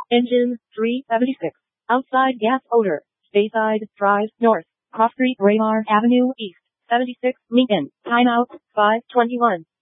Engine 376. Outside gas odor. Bayside Drive North. Cross Street Raymar Avenue East. 76 Lincoln. Timeout 5:21.